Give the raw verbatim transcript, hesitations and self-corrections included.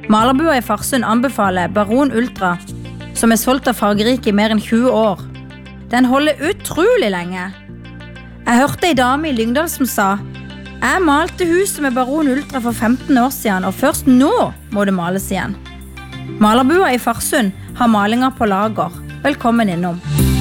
Malerbua i Farsund anbefaler Baron Ultra, som er solgt av Fargerike i mer enn tjue år. Den holder utrolig lenge. Jeg hørte en dame i Lyngdal som sa: Jeg malte huset med Baron Ultra for femten år siden, og først nå må det males igjen. Malerbua i Farsund har malinger på lager. Velkommen innom.